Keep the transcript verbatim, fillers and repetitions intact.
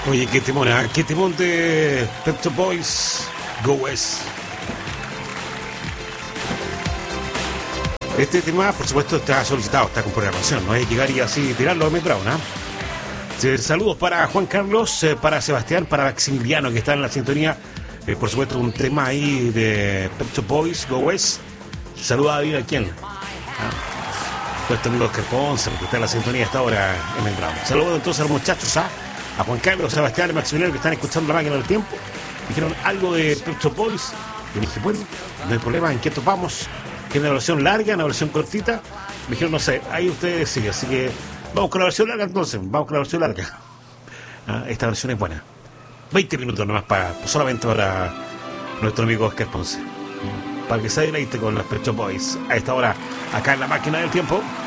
Oye, qué temón, ¿eh? Qué temón de Pet Shop Boys, Go West. Este tema, por supuesto, está solicitado, está con programación, no hay que llegar y así tirarlo a Metro, ¿no? Eh, saludos para Juan Carlos, eh, para Sebastián, para Maximiliano, que está en la sintonía. Eh, por supuesto, un tema ahí de Pet Shop Boys, Go West. Saludos a David, ¿a quién? Ah, pues también los que Ponce, que está en la sintonía hasta ahora en el Brown. Saludos entonces a los muchachos, ¿ah? A Juan Carlos, Sebastián y Maximiliano, que están escuchando La Máquina del Tiempo. Dijeron algo de Pet Shop Boys. Y dije, bueno, no hay problema, ¿en qué topamos? ¿Que una versión larga, una versión cortita? Me dijeron, no sé, ahí ustedes deciden. Así que vamos con la versión larga entonces, vamos con la versión larga. Ah, esta versión es buena. veinte minutos nomás para, solamente para nuestro amigo Oscar Ponce. Para que se deleite con los Pet Shop Boys a esta hora, acá en La Máquina del Tiempo.